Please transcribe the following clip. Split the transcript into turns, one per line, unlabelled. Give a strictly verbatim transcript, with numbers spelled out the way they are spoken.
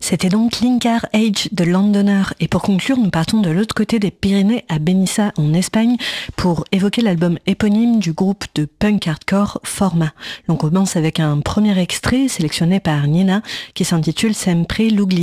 C'était donc Linkar Age de Londoner. Et pour conclure, nous partons de l'autre côté des Pyrénées à Benissa en Espagne pour évoquer l'album éponyme du groupe de punk hardcore Forma. On commence avec un premier extrait sélectionné par Nina qui s'intitule Sempre l'oubli.